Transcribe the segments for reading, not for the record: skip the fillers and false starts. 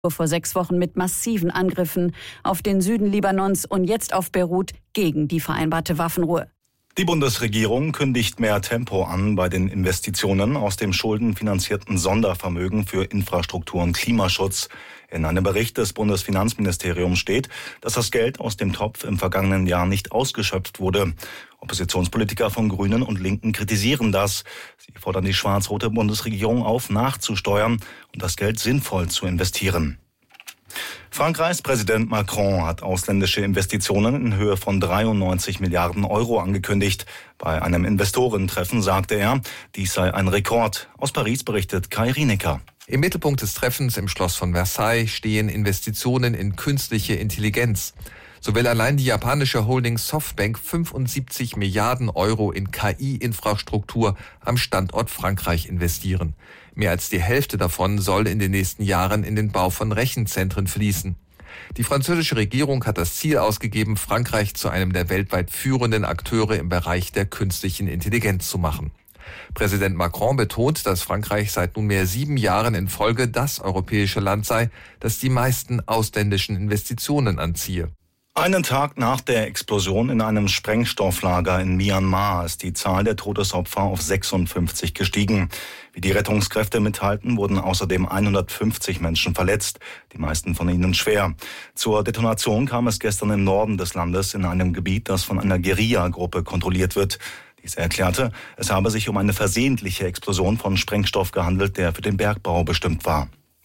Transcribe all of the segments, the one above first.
vor 6 Wochen mit massiven Angriffen auf den Süden Libanons und jetzt auf Beirut gegen die vereinbarte Waffenruhe. Die Bundesregierung kündigt mehr Tempo an bei den Investitionen aus dem schuldenfinanzierten Sondervermögen für Infrastruktur und Klimaschutz. In einem Bericht des Bundesfinanzministeriums steht, dass das Geld aus dem Topf im vergangenen Jahr nicht ausgeschöpft wurde. Oppositionspolitiker von Grünen und Linken kritisieren das. Sie fordern die schwarz-rote Bundesregierung auf, nachzusteuern und das Geld sinnvoll zu investieren. Frankreichs Präsident Macron hat ausländische Investitionen in Höhe von 93 Milliarden Euro angekündigt. Bei einem Investorentreffen sagte er, dies sei ein Rekord. Aus Paris berichtet Kai Rienecker. Im Mittelpunkt des Treffens im Schloss von Versailles stehen Investitionen in künstliche Intelligenz. So will allein die japanische Holding Softbank 75 Milliarden Euro in KI-Infrastruktur am Standort Frankreich investieren. Mehr als die Hälfte davon soll in den nächsten Jahren in den Bau von Rechenzentren fließen. Die französische Regierung hat das Ziel ausgegeben, Frankreich zu einem der weltweit führenden Akteure im Bereich der künstlichen Intelligenz zu machen. Präsident Macron betont, dass Frankreich seit nunmehr 7 Jahren in Folge das europäische Land sei, das die meisten ausländischen Investitionen anziehe. Einen Tag nach der Explosion in einem Sprengstofflager in Myanmar ist die Zahl der Todesopfer auf 56 gestiegen. Wie die Rettungskräfte mitteilten, wurden außerdem 150 Menschen verletzt, die meisten von ihnen schwer. Zur Detonation kam es gestern im Norden des Landes in einem Gebiet, das von einer Guerilla-Gruppe kontrolliert wird. Diese erklärte, es habe sich um eine versehentliche Explosion von Sprengstoff gehandelt, der für den Bergbau bestimmt war.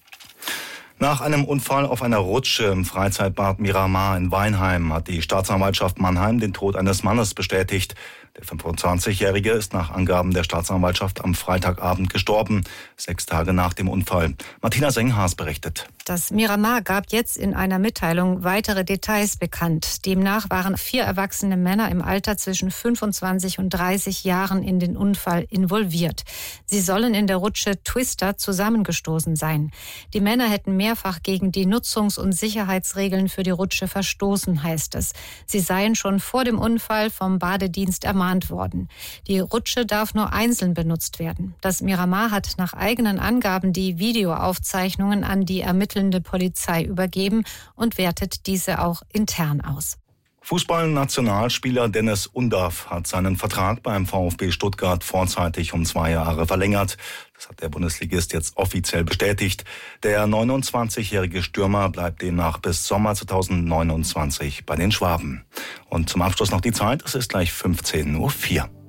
Nach einem Unfall auf einer Rutsche im Freizeitbad Miramar in Weinheim hat die Staatsanwaltschaft Mannheim den Tod eines Mannes bestätigt. Der 25-Jährige ist nach Angaben der Staatsanwaltschaft am Freitagabend gestorben, 6 Tage nach dem Unfall. Martina Senghaas berichtet. Das Miramar gab jetzt in einer Mitteilung weitere Details bekannt. Demnach waren 4 erwachsene Männer im Alter zwischen 25 und 30 Jahren in den Unfall involviert. Sie sollen in der Rutsche Twister zusammengestoßen sein. Die Männer hätten mehrfach gegen die Nutzungs- und Sicherheitsregeln für die Rutsche verstoßen, heißt es. Sie seien schon vor dem Unfall vom Badedienst ermahnt worden. Die Rutsche darf nur einzeln benutzt werden. Das Miramar hat nach eigenen Angaben die Videoaufzeichnungen an die ermittelnde Polizei übergeben und wertet diese auch intern aus. Fußballnationalspieler Dennis Undaff hat seinen Vertrag beim VfB Stuttgart vorzeitig um 2 Jahre verlängert. Das hat der Bundesligist jetzt offiziell bestätigt. Der 29-jährige Stürmer bleibt demnach bis Sommer 2029 bei den Schwaben. Und zum Abschluss noch die Zeit, es ist gleich 15:04 Uhr.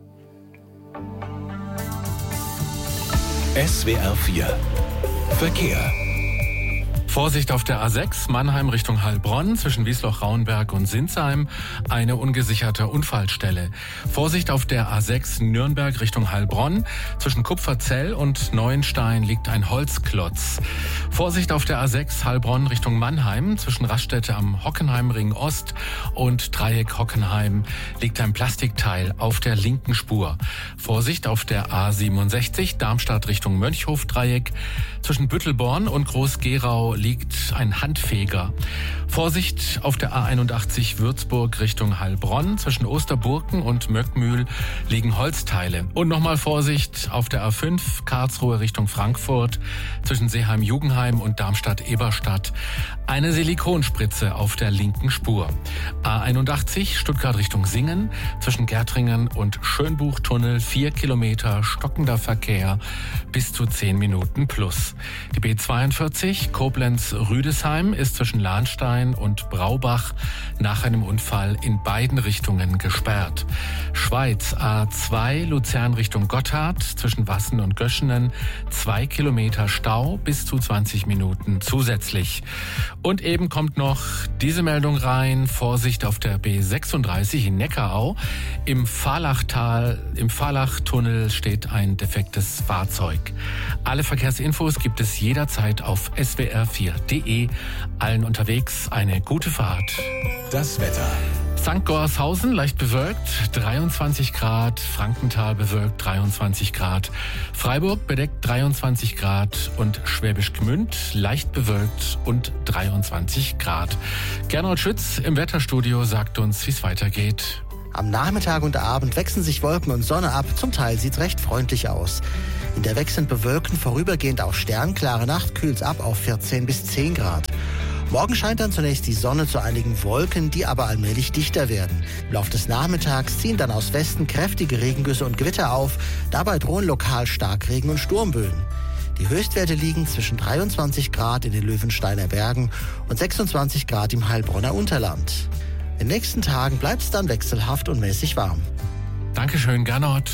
SWR 4 Verkehr. Vorsicht auf der A6 Mannheim Richtung Heilbronn zwischen Wiesloch-Rauenberg und Sinsheim, eine ungesicherte Unfallstelle. Vorsicht auf der A6 Nürnberg Richtung Heilbronn zwischen Kupferzell und Neuenstein liegt ein Holzklotz. Vorsicht auf der A6 Heilbronn Richtung Mannheim zwischen Raststätte am Hockenheimring Ost und Dreieck Hockenheim liegt ein Plastikteil auf der linken Spur. Vorsicht auf der A67 Darmstadt Richtung Mönchhof-Dreieck zwischen Büttelborn und Groß-Gerau liegt ein Handfeger. Vorsicht auf der A81 Würzburg Richtung Heilbronn. Zwischen Osterburken und Möckmühl liegen Holzteile. Und nochmal Vorsicht auf der A5 Karlsruhe Richtung Frankfurt. Zwischen Seeheim-Jugenheim und Darmstadt-Eberstadt. Eine Silikonspritze auf der linken Spur. A81 Stuttgart Richtung Singen. Zwischen Gärtringen und Schönbuchtunnel 4 Kilometer stockender Verkehr bis zu 10 Minuten plus. Die B42 Koblenz-Rüdesheim ist zwischen Lahnstein und Braubach nach einem Unfall in beiden Richtungen gesperrt. Schweiz A2 Luzern Richtung Gotthard zwischen Wassen und Göschenen 2 Kilometer Stau bis zu 20 Minuten zusätzlich. Und eben kommt noch diese Meldung rein. Vorsicht auf der B36 in Neckarau. Im Fahrlachtunnel steht ein defektes Fahrzeug. Alle Verkehrsinfos gibt es jederzeit auf swr4.de. Allen unterwegs eine gute Fahrt. Das Wetter. St. Gorshausen leicht bewölkt, 23 Grad. Frankenthal bewölkt, 23 Grad. Freiburg bedeckt, 23 Grad. Und Schwäbisch Gmünd leicht bewölkt und 23 Grad. Gernot Schütz im Wetterstudio sagt uns, wie es weitergeht. Am Nachmittag und Abend wechseln sich Wolken und Sonne ab. Zum Teil sieht es recht freundlich aus. In der wechselnd bewölkten, vorübergehend auch sternklare Nacht kühlt es ab auf 14 bis 10 Grad. Morgen scheint dann zunächst die Sonne zu einigen Wolken, die aber allmählich dichter werden. Im Laufe des Nachmittags ziehen dann aus Westen kräftige Regengüsse und Gewitter auf. Dabei drohen lokal Starkregen und Sturmböen. Die Höchstwerte liegen zwischen 23 Grad in den Löwensteiner Bergen und 26 Grad im Heilbronner Unterland. In den nächsten Tagen bleibt es dann wechselhaft und mäßig warm. Dankeschön, Gernot.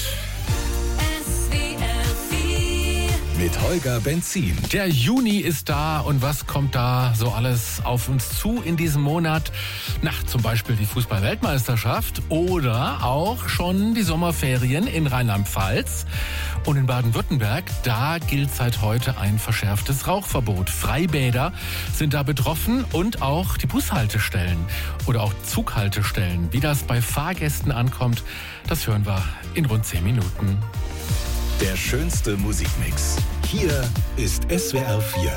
Mit Holger Benzin. Der Juni ist da und was kommt da so alles auf uns zu in diesem Monat? Zum Beispiel die Fußball-Weltmeisterschaft oder auch schon die Sommerferien in Rheinland-Pfalz. Und in Baden-Württemberg, da gilt seit heute ein verschärftes Rauchverbot. Freibäder sind da betroffen und auch die Bushaltestellen oder auch Zughaltestellen. Wie das bei Fahrgästen ankommt, das hören wir in rund 10 Minuten. Der schönste Musikmix. Hier ist SWR 4.